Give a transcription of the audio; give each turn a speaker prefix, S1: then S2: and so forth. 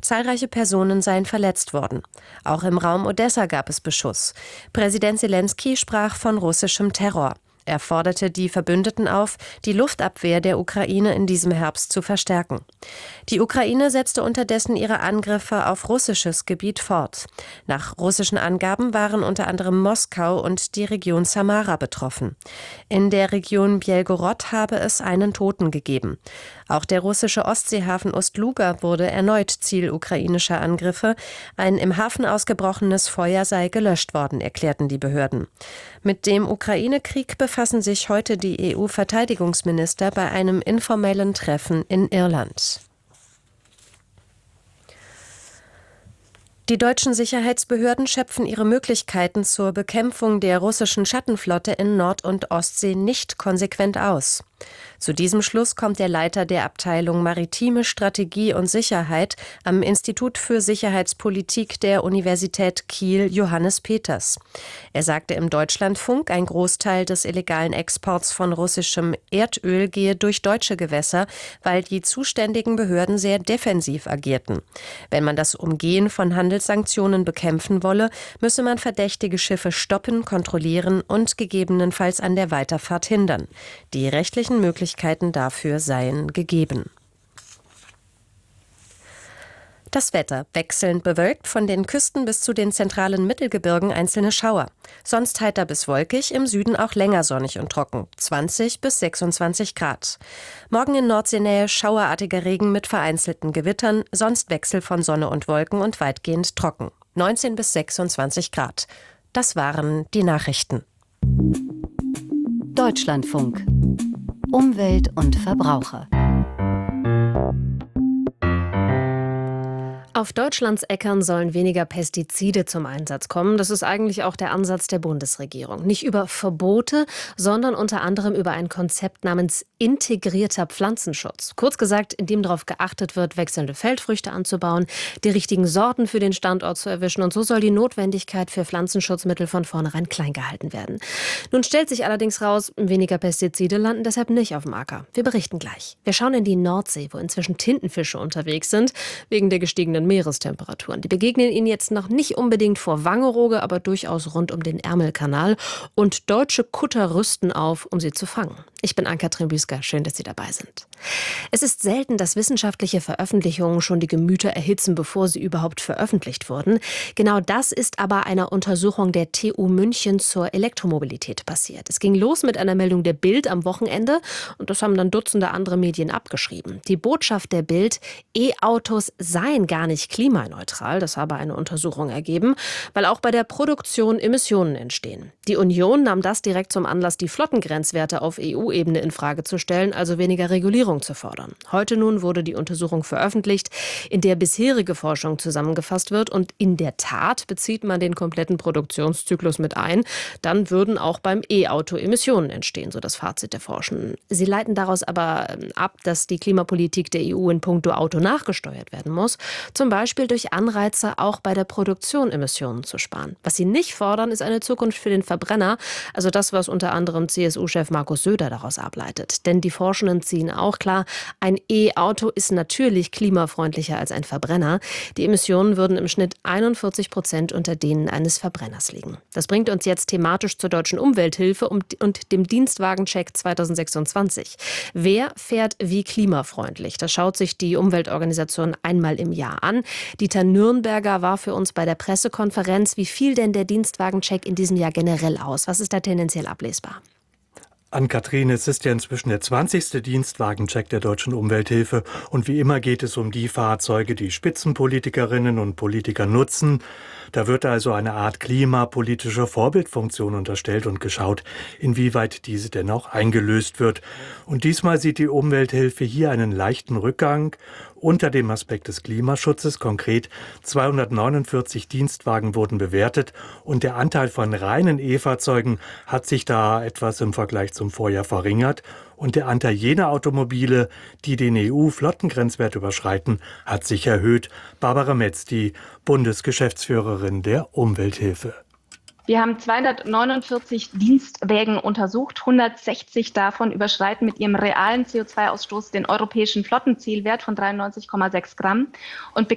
S1: Zahlreiche Personen seien verletzt worden. Auch im Raum Odessa gab es Beschuss. Präsident Selenskyj sprach von russischem Terror. Er forderte die Verbündeten auf, die Luftabwehr der Ukraine in diesem Herbst zu verstärken. Die Ukraine setzte unterdessen ihre Angriffe auf russisches Gebiet fort. Nach russischen Angaben waren unter anderem Moskau und die Region Samara betroffen. In der Region Belgorod habe es einen Toten gegeben. Auch der russische Ostseehafen Ust-Luga wurde erneut Ziel ukrainischer Angriffe. Ein im Hafen ausgebrochenes Feuer sei gelöscht worden, erklärten die Behörden. Mit dem Ukraine-Krieg befassen sich heute die EU-Verteidigungsminister bei einem informellen Treffen in Irland. Die deutschen Sicherheitsbehörden schöpfen ihre Möglichkeiten zur Bekämpfung der russischen Schattenflotte in Nord- und Ostsee nicht konsequent aus. Zu diesem Schluss kommt der Leiter der Abteilung Maritime Strategie und Sicherheit am Institut für Sicherheitspolitik der Universität Kiel, Johannes Peters. Er sagte im Deutschlandfunk, ein Großteil des illegalen Exports von russischem Erdöl gehe durch deutsche Gewässer, weil die zuständigen Behörden sehr defensiv agierten. Wenn man das Umgehen von Handelssanktionen bekämpfen wolle, müsse man verdächtige Schiffe stoppen, kontrollieren und gegebenenfalls an der Weiterfahrt hindern. Die rechtlichen Möglichkeiten dafür seien gegeben. Das Wetter: wechselnd bewölkt, von den Küsten bis zu den zentralen Mittelgebirgen einzelne Schauer. Sonst heiter bis wolkig, im Süden auch länger sonnig und trocken, 20 bis 26 Grad. Morgen in Nordseenähe schauerartiger Regen mit vereinzelten Gewittern, sonst Wechsel von Sonne und Wolken und weitgehend trocken, 19 bis 26 Grad. Das waren die Nachrichten.
S2: Deutschlandfunk. Umwelt und Verbraucher.
S3: Auf Deutschlands Äckern sollen weniger Pestizide zum Einsatz kommen. Das ist eigentlich auch der Ansatz der Bundesregierung. Nicht über Verbote, sondern unter anderem über ein Konzept namens integrierter Pflanzenschutz. Kurz gesagt, in dem darauf geachtet wird, wechselnde Feldfrüchte anzubauen, die richtigen Sorten für den Standort zu erwischen. Und so soll die Notwendigkeit für Pflanzenschutzmittel von vornherein klein gehalten werden. Nun stellt sich allerdings raus, weniger Pestizide landen deshalb nicht auf dem Acker. Wir berichten gleich. Wir schauen in die Nordsee, wo inzwischen Tintenfische unterwegs sind, wegen der gestiegenen Meerestemperaturen. Die begegnen ihnen jetzt noch nicht unbedingt vor Wangerooge, aber durchaus rund um den Ärmelkanal. Und deutsche Kutter rüsten auf, um sie zu fangen. Ich bin Ann-Kathrin Büsker. Schön, dass Sie dabei sind. Es ist selten, dass wissenschaftliche Veröffentlichungen schon die Gemüter erhitzen, bevor sie überhaupt veröffentlicht wurden. Genau das ist aber einer Untersuchung der TU München zur Elektromobilität passiert. Es ging los mit einer Meldung der Bild am Wochenende und das haben dann Dutzende andere Medien abgeschrieben. Die Botschaft der Bild: E-Autos seien gar nicht klimaneutral, das habe eine Untersuchung ergeben, weil auch bei der Produktion Emissionen entstehen. Die Union nahm das direkt zum Anlass, die Flottengrenzwerte auf EU-Ebene in Frage zu stellen, also weniger Regulierung zu fordern. Heute nun wurde die Untersuchung veröffentlicht, in der bisherige Forschung zusammengefasst wird, und in der Tat bezieht man den kompletten Produktionszyklus mit ein. Dann würden auch beim E-Auto Emissionen entstehen, so das Fazit der Forschenden. Sie leiten daraus aber ab, dass die Klimapolitik der EU in puncto Auto nachgesteuert werden muss, zum Beispiel durch Anreize, auch bei der Produktion Emissionen zu sparen. Was sie nicht fordern, ist eine Zukunft für den Verbrenner, also das, was unter anderem CSU-Chef Markus Söder daraus ableitet. Denn die Forschenden ziehen auch klar, ein E-Auto ist natürlich klimafreundlicher als ein Verbrenner. Die Emissionen würden im Schnitt 41% unter denen eines Verbrenners liegen. Das bringt uns jetzt thematisch zur deutschen Umwelthilfe und dem Dienstwagencheck 2026. Wer fährt wie klimafreundlich? Das schaut sich die Umweltorganisation einmal im Jahr an. Dieter Nürnberger war für uns bei der Pressekonferenz. Wie fiel denn der Dienstwagencheck in diesem Jahr generell aus? Was ist da tendenziell ablesbar?
S4: Ann-Kathrin, es ist ja inzwischen der 20. Dienstwagencheck der deutschen Umwelthilfe und wie immer geht es um die Fahrzeuge, die Spitzenpolitikerinnen und Politiker nutzen. Da wird also eine Art klimapolitische Vorbildfunktion unterstellt und geschaut, inwieweit diese denn auch eingelöst wird. Und diesmal sieht die Umwelthilfe hier einen leichten Rückgang unter dem Aspekt des Klimaschutzes. Konkret 249 Dienstwagen wurden bewertet und der Anteil von reinen E-Fahrzeugen hat sich da etwas im Vergleich zum Vorjahr verringert. Und der Anteil jener Automobile, die den EU-Flottengrenzwert überschreiten, hat sich erhöht. Barbara Metz, die Bundesgeschäftsführerin der Umwelthilfe.
S5: Wir haben 249 Dienstwägen untersucht. 160 davon überschreiten mit ihrem realen CO2-Ausstoß den europäischen Flottenzielwert von 93,6 Gramm und